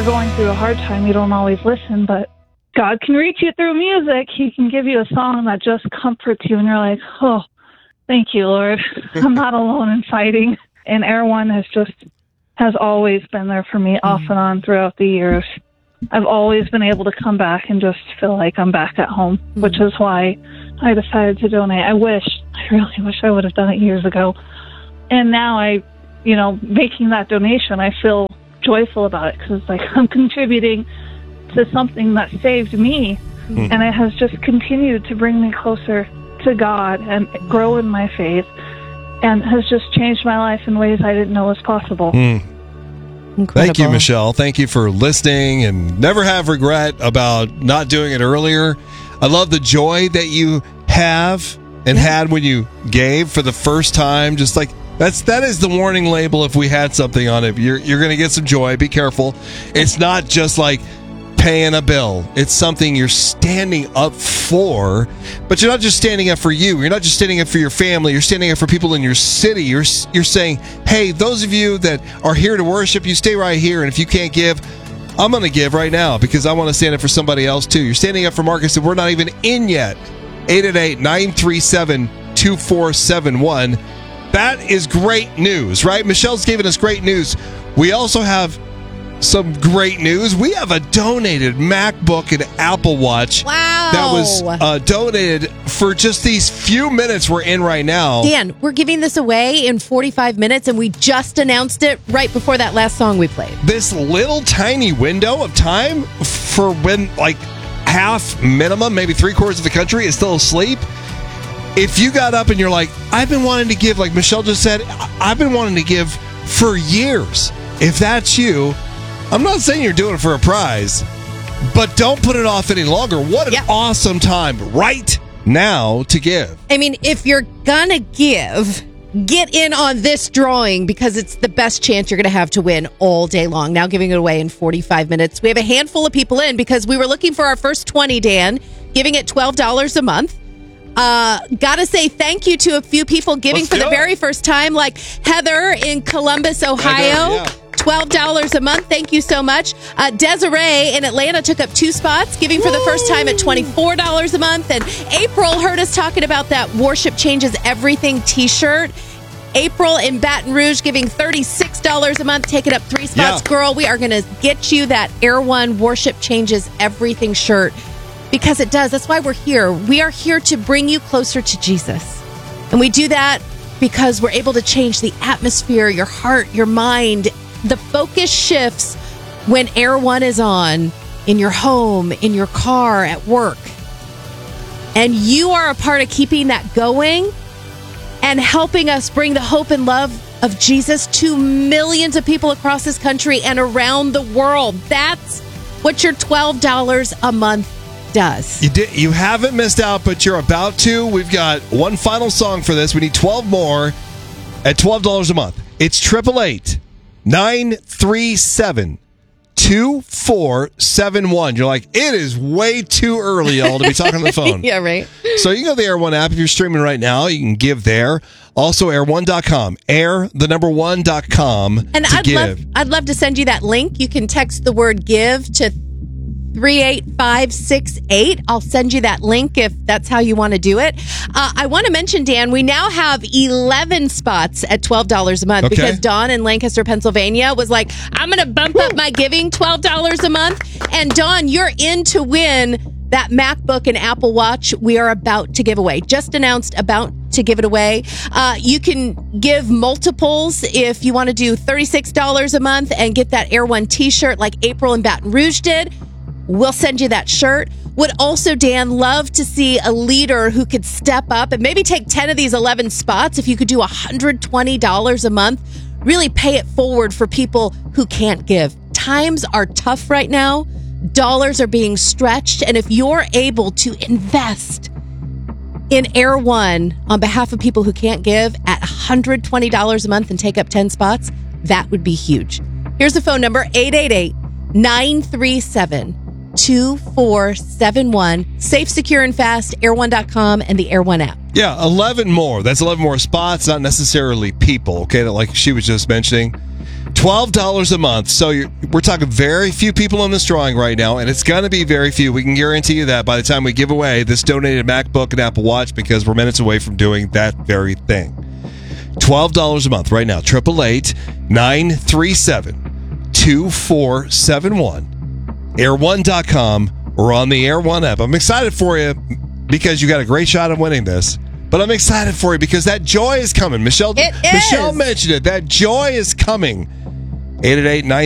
going through a hard time, you don't always listen, but God can reach you through music. He can give you a song that just comforts you, and you're like, oh, thank you, Lord. I'm not alone in fighting. And Air One has always been there for me off and on throughout the years. I've always been able to come back and just feel like I'm back at home, which is why I decided to donate. I really wish I would have done it years ago. And now making that donation, I feel joyful about it because it's like I'm contributing to something that saved me, and it has just continued to bring me closer to God and grow in my faith, and has just changed my life in ways I didn't know was possible. Thank you, Michelle. Thank you for listening, and never have regret about not doing it earlier. I love the joy that you have and had when you gave for the first time. Just like that is the warning label if we had something on it. You're going to get some joy. Be careful. It's not just like paying a bill. It's something you're standing up for, but you're not just standing up for you. You're not just standing up for your family. You're standing up for people in your city. You're saying, hey, those of you that are here to worship, you stay right here. And if you can't give, I'm going to give right now because I want to stand up for somebody else too. You're standing up for Marcus that we're not even in yet. 888-937-2471. That is great news, right? Michelle's giving us great news. We also have some great news. We have a donated MacBook and Apple Watch. Wow. That was donated for just these few minutes we're in right now. Dan, we're giving this away in 45 minutes, and we just announced it right before that last song we played. This little tiny window of time for when, like, half minimum, maybe 3/4 of the country is still asleep. If you got up and you're like, I've been wanting to give, like Michelle just said, I've been wanting to give for years. If that's you, I'm not saying you're doing it for a prize, but don't put it off any longer. What an awesome time right now to give. I mean, if you're gonna give, get in on this drawing because it's the best chance you're going to have to win all day long. Now giving it away in 45 minutes. We have a handful of people in because we were looking for our first 20, Dan, giving it $12 a month. Gotta say thank you to a few people giving for the very first time, like Heather in Columbus, Ohio. $12 a month. Thank you so much. Desiree in Atlanta took up 2 spots, giving for the first time at $24 a month. And April heard us talking about that Worship Changes Everything t-shirt. April in Baton Rouge giving $36 a month, taking up 3 spots. Girl, we are going to get you that Air One Worship Changes Everything shirt because it does. That's why we're here. We are here to bring you closer to Jesus. And we do that because we're able to change the atmosphere, your heart, your mind. The focus shifts when Air One is on in your home, in your car, at work. And you are a part of keeping that going and helping us bring the hope and love of Jesus to millions of people across this country and around the world. That's what your $12 a month does. You haven't missed out, but you're about to. We've got one final song for this. We need 12 more at $12 a month. It's 888-937-2471. You're like, it is way too early, y'all, to be talking on the phone. Yeah, right. So you can go to the Air One app. If you're streaming right now, you can give there. Also, air1.com. Air1.com. And I'd love to send you that link. You can text the word give to 38568. I'll send you that link if that's how you want to do it. I want to mention, Dan, we now have 11 spots at $12 a month because Dawn in Lancaster, Pennsylvania was like, I'm going to bump up my giving $12 a month. And Dawn, you're in to win that MacBook and Apple Watch we are about to give away. Just announced about to give it away. You can give multiples if you want to do $36 a month and get that Air One t-shirt like April in Baton Rouge did. We'll send you that shirt. Would also, Dan, love to see a leader who could step up and maybe take 10 of these 11 spots. If you could do $120 a month, really pay it forward for people who can't give. Times are tough right now. Dollars are being stretched. And if you're able to invest in Air One on behalf of people who can't give at $120 a month and take up 10 spots, that would be huge. Here's the phone number, 888-937-2471. Safe, secure, and fast, air1.com and the Air One app. Yeah, 11 more. That's 11 more spots, not necessarily people, okay, that like she was just mentioning. $12 a month. So we're talking very few people in this drawing right now, and it's going to be very few. We can guarantee you that by the time we give away this donated MacBook and Apple Watch, because we're minutes away from doing that very thing. $12 a month right now. 888-937-2471. Air1.com or on the Air One app. I'm excited for you because you got a great shot of winning this. But I'm excited for you because that joy is coming. Michelle mentioned it. That joy is coming. 888-9